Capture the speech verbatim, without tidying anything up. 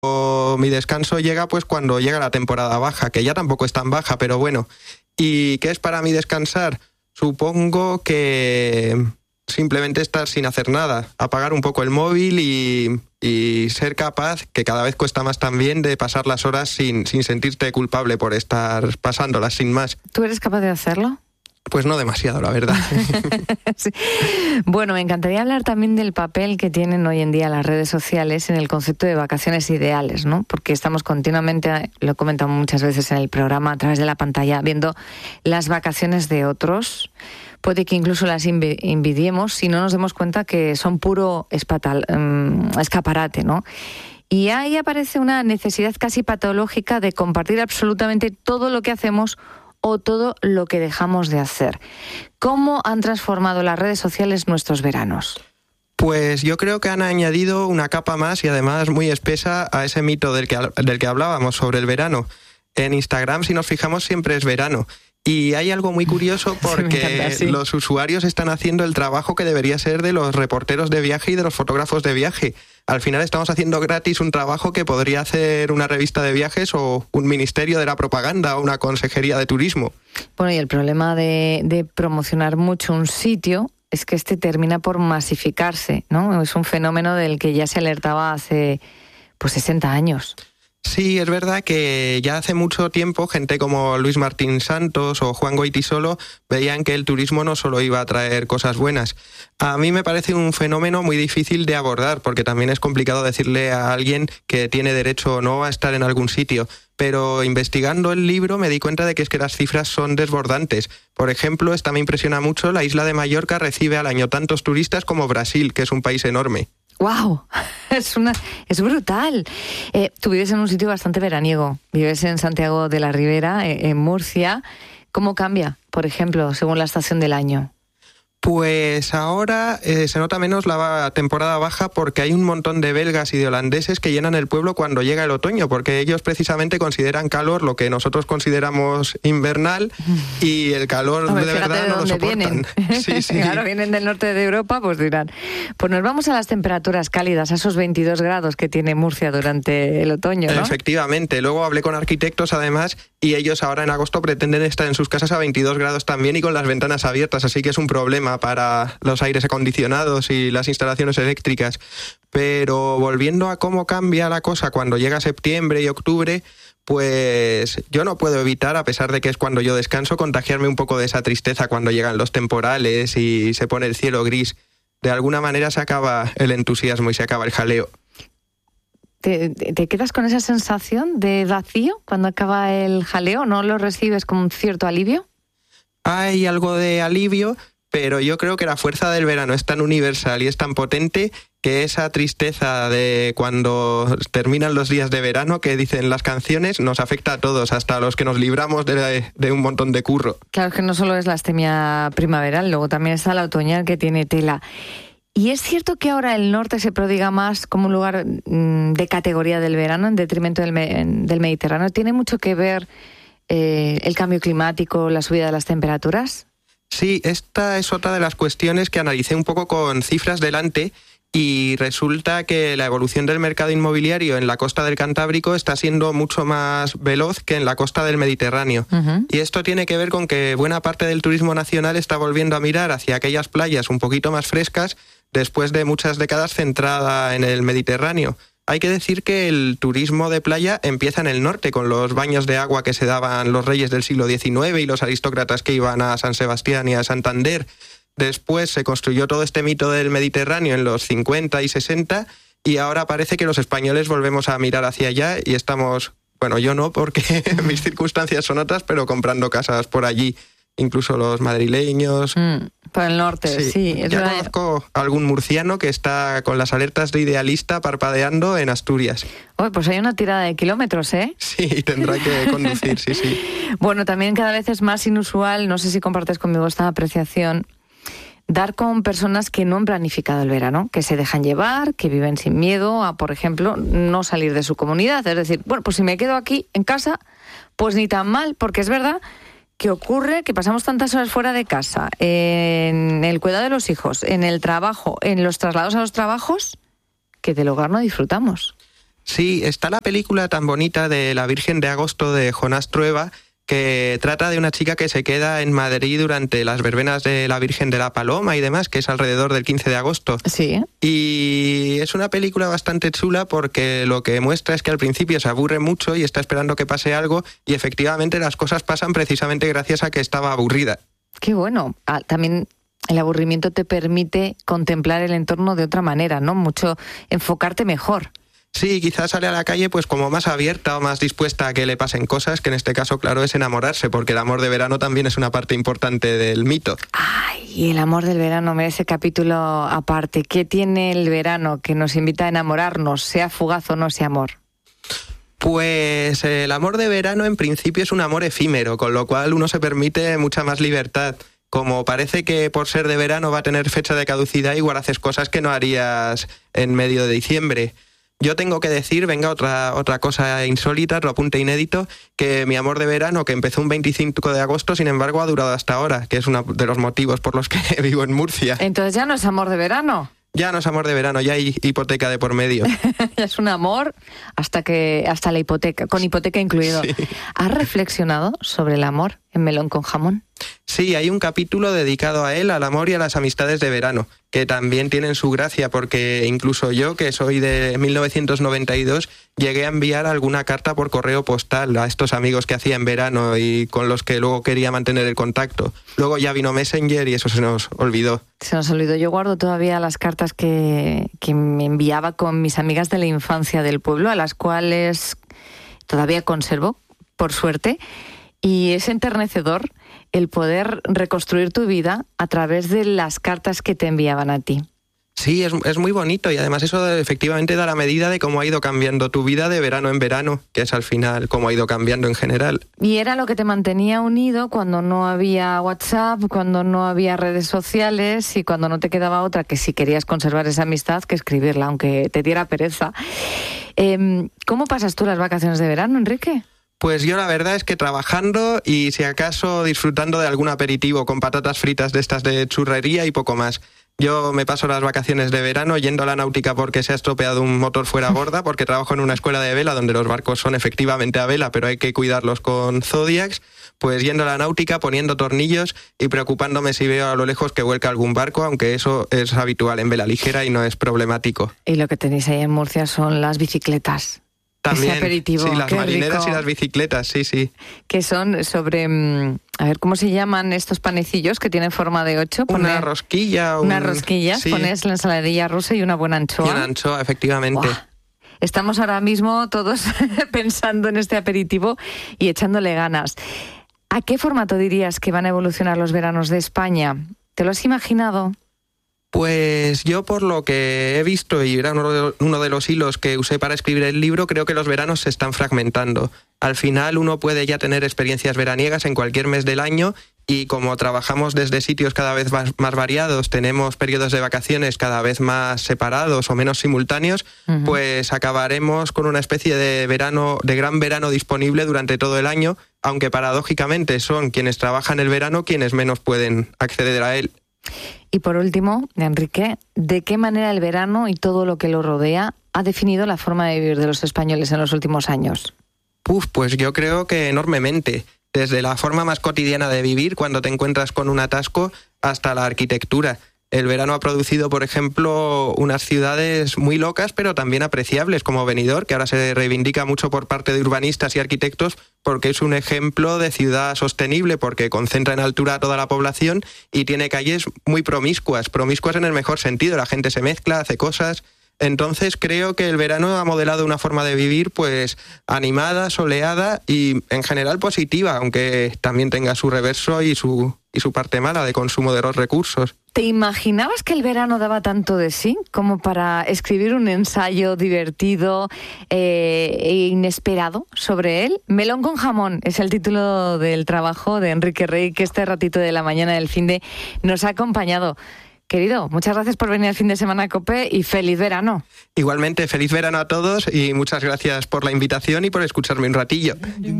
o mi descanso llega pues cuando llega la temporada baja, que ya tampoco es tan baja, pero bueno. ¿Y qué es para mí descansar? Supongo que simplemente estar sin hacer nada, apagar un poco el móvil y, y ser capaz, que cada vez cuesta más también, de pasar las horas sin, sin sentirte culpable por estar pasándolas sin más. ¿Tú eres capaz de hacerlo? Pues no demasiado, la verdad. Sí. Bueno, me encantaría hablar también del papel que tienen hoy en día las redes sociales en el concepto de vacaciones ideales, ¿no? Porque estamos continuamente, lo he comentado muchas veces en el programa, a través de la pantalla, viendo las vacaciones de otros. Puede que incluso las envidiemos si no nos demos cuenta que son puro espatal, um, escaparate, ¿no? Y ahí aparece una necesidad casi patológica de compartir absolutamente todo lo que hacemos o todo lo que dejamos de hacer. ¿Cómo han transformado las redes sociales nuestros veranos? Pues yo creo que han añadido una capa más y además muy espesa a ese mito del que, del que hablábamos sobre el verano. En Instagram, si nos fijamos, siempre es verano. Y hay algo muy curioso porque sí, encanta, sí. Los usuarios están haciendo el trabajo que debería ser de los reporteros de viaje y de los fotógrafos de viaje. Al final estamos haciendo gratis un trabajo que podría hacer una revista de viajes o un ministerio de la propaganda o una consejería de turismo. Bueno, y el problema de, de promocionar mucho un sitio es que este termina por masificarse, ¿no? Es un fenómeno del que ya se alertaba hace pues sesenta años. Sí, es verdad que ya hace mucho tiempo gente como Luis Martín Santos o Juan Goytisolo veían que el turismo no solo iba a traer cosas buenas. A mí me parece un fenómeno muy difícil de abordar porque también es complicado decirle a alguien que tiene derecho o no a estar en algún sitio. Pero investigando el libro me di cuenta de que es que las cifras son desbordantes. Por ejemplo, esta me impresiona mucho, la isla de Mallorca recibe al año tantos turistas como Brasil, que es un país enorme. ¡Wow! Es una, es brutal. Eh, tú vives en un sitio bastante veraniego. Vives en Santiago de la Ribera, eh, en Murcia. ¿Cómo cambia, por ejemplo, según la estación del año? Pues ahora eh, se nota menos la temporada baja porque hay un montón de belgas y de holandeses que llenan el pueblo cuando llega el otoño, porque ellos precisamente consideran calor lo que nosotros consideramos invernal y el calor Hombre, de verdad de no lo soportan. Sí, sí. Claro, vienen del norte de Europa, pues dirán. Pues nos vamos a las temperaturas cálidas, a esos veintidós grados que tiene Murcia durante el otoño, ¿no? Efectivamente. Luego hablé con arquitectos además y ellos ahora en agosto pretenden estar en sus casas a veintidós grados también y con las ventanas abiertas, así que es un problema para los aires acondicionados y las instalaciones eléctricas. Pero volviendo a cómo cambia la cosa cuando llega septiembre y octubre, pues yo no puedo evitar, a pesar de que es cuando yo descanso, contagiarme un poco de esa tristeza cuando llegan los temporales y se pone el cielo gris. De alguna manera se acaba el entusiasmo y se acaba el jaleo. ¿Te, te quedas con esa sensación de vacío cuando acaba el jaleo? ¿No lo recibes con un cierto alivio? Hay algo de alivio, pero yo creo que la fuerza del verano es tan universal y es tan potente que esa tristeza de cuando terminan los días de verano, que dicen las canciones, nos afecta a todos, hasta a los que nos libramos de, de un montón de curro. Claro que no solo es la astemia primaveral, luego también está la otoñal que tiene tela. ¿Y es cierto que ahora el norte se prodiga más como un lugar mmm, de categoría del verano en detrimento del, me- del Mediterráneo? ¿Tiene mucho que ver eh, el cambio climático, la subida de las temperaturas? Sí, esta es otra de las cuestiones que analicé un poco con cifras delante y resulta que la evolución del mercado inmobiliario en la costa del Cantábrico está siendo mucho más veloz que en la costa del Mediterráneo. Uh-huh. Y esto tiene que ver con que buena parte del turismo nacional está volviendo a mirar hacia aquellas playas un poquito más frescas después de muchas décadas centrada en el Mediterráneo. Hay que decir que el turismo de playa empieza en el norte, con los baños de agua que se daban los reyes del siglo diecinueve y los aristócratas que iban a San Sebastián y a Santander. Después se construyó todo este mito del Mediterráneo en los cincuenta y sesenta y ahora parece que los españoles volvemos a mirar hacia allá y estamos, bueno, yo no, porque mis circunstancias son otras, pero comprando casas por allí. Incluso los madrileños. Mm, por el norte, sí. sí es ya verdad. Conozco a algún murciano que está con las alertas de idealista parpadeando en Asturias. Oh, pues hay una tirada de kilómetros, ¿eh? Sí, tendrá que conducir, sí, sí. Bueno, también cada vez es más inusual, no sé si compartes conmigo esta apreciación, dar con personas que no han planificado el verano, que se dejan llevar, que viven sin miedo a, por ejemplo, no salir de su comunidad. Es decir, bueno, pues si me quedo aquí en casa, pues ni tan mal, porque es verdad que ocurre que pasamos tantas horas fuera de casa, en el cuidado de los hijos, en el trabajo, en los traslados a los trabajos, que del hogar no disfrutamos. Sí, está la película tan bonita de La Virgen de Agosto de Jonás Trueba, que trata de una chica que se queda en Madrid durante las verbenas de la Virgen de la Paloma y demás, que es alrededor del quince de agosto. Sí. Y es una película bastante chula porque lo que muestra es que al principio se aburre mucho y está esperando que pase algo, y efectivamente las cosas pasan precisamente gracias a que estaba aburrida. Qué bueno. Ah, también el aburrimiento te permite contemplar el entorno de otra manera, ¿no? Mucho enfocarte mejor. Sí, quizás sale a la calle pues como más abierta o más dispuesta a que le pasen cosas, que en este caso, claro, es enamorarse, porque el amor de verano también es una parte importante del mito. Ay, el amor del verano merece capítulo aparte. ¿Qué tiene el verano que nos invita a enamorarnos, sea fugaz o no sea amor? Pues el amor de verano en principio es un amor efímero, con lo cual uno se permite mucha más libertad. Como parece que por ser de verano va a tener fecha de caducidad, igual haces cosas que no harías en medio de diciembre. Yo tengo que decir, venga, otra, otra cosa insólita, otro apunte inédito, que mi amor de verano, que empezó un veinticinco de agosto, sin embargo ha durado hasta ahora, que es uno de los motivos por los que vivo en Murcia. Entonces ya no es amor de verano. Ya no es amor de verano, ya hay hipoteca de por medio. Es un amor hasta que hasta la hipoteca, con hipoteca incluido. Sí. ¿Has reflexionado sobre el amor en Melón con Jamón? Sí, hay un capítulo dedicado a él, al amor y a las amistades de verano, que también tienen su gracia, porque incluso yo, que soy de mil novecientos noventa y dos, llegué a enviar alguna carta por correo postal a estos amigos que hacía en verano y con los que luego quería mantener el contacto. Luego ya vino Messenger y eso se nos olvidó. Se nos olvidó. Yo guardo todavía las cartas que, que me enviaba con mis amigas de la infancia del pueblo, a las cuales todavía conservo, por suerte, y es enternecedor el poder reconstruir tu vida a través de las cartas que te enviaban a ti. Sí, es, es muy bonito, y además eso efectivamente da la medida de cómo ha ido cambiando tu vida de verano en verano, que es al final cómo ha ido cambiando en general. Y era lo que te mantenía unido cuando no había WhatsApp, cuando no había redes sociales y cuando no te quedaba otra que si querías conservar esa amistad que escribirla, aunque te diera pereza. Eh, ¿Cómo pasas tú las vacaciones de verano, Enrique? Pues yo la verdad es que trabajando y si acaso disfrutando de algún aperitivo con patatas fritas de estas de churrería y poco más. Yo me paso las vacaciones de verano yendo a la náutica porque se ha estropeado un motor fuera borda, porque trabajo en una escuela de vela donde los barcos son efectivamente a vela, pero hay que cuidarlos con Zodiacs. Pues yendo a la náutica, poniendo tornillos y preocupándome si veo a lo lejos que vuelca algún barco, aunque eso es habitual en vela ligera y no es problemático. Y lo que tenéis ahí en Murcia son las bicicletas. También, ese aperitivo, sí, las qué marineras rico. Y las bicicletas, sí, sí. Que son sobre, a ver, ¿cómo se llaman estos panecillos que tienen forma de ocho? Poner, una rosquilla. Un... Unas rosquillas, sí. Pones la ensaladilla rusa y una buena anchoa. Y una anchoa, efectivamente. ¡Buah! Estamos ahora mismo todos pensando en este aperitivo y echándole ganas. ¿A qué formato dirías que van a evolucionar los veranos de España? ¿Te lo has imaginado? Pues yo, por lo que he visto, y era uno de los hilos que usé para escribir el libro, creo que los veranos se están fragmentando. Al final uno puede ya tener experiencias veraniegas en cualquier mes del año, y como trabajamos desde sitios cada vez más, más variados, tenemos periodos de vacaciones cada vez más separados o menos simultáneos, uh-huh. pues acabaremos con una especie de verano, de gran verano disponible durante todo el año, aunque paradójicamente son quienes trabajan el verano quienes menos pueden acceder a él. Y por último, Enrique, ¿de qué manera el verano y todo lo que lo rodea ha definido la forma de vivir de los españoles en los últimos años? Uf, pues yo creo que enormemente. Desde la forma más cotidiana de vivir, cuando te encuentras con un atasco, hasta la arquitectura. El verano ha producido, por ejemplo, unas ciudades muy locas, pero también apreciables, como Benidorm, que ahora se reivindica mucho por parte de urbanistas y arquitectos, porque es un ejemplo de ciudad sostenible, porque concentra en altura a toda la población y tiene calles muy promiscuas, promiscuas en el mejor sentido, la gente se mezcla, hace cosas. Entonces creo que el verano ha modelado una forma de vivir pues animada, soleada y en general positiva, aunque también tenga su reverso y su, y su parte mala de consumo de los recursos. ¿Te imaginabas que el verano daba tanto de sí como para escribir un ensayo divertido eh, e inesperado sobre él? Melón con jamón es el título del trabajo de Enrique Rey, que este ratito de la mañana del finde nos ha acompañado. Querido, muchas gracias por venir al fin de semana a COPE y feliz verano. Igualmente, feliz verano a todos y muchas gracias por la invitación y por escucharme un ratillo.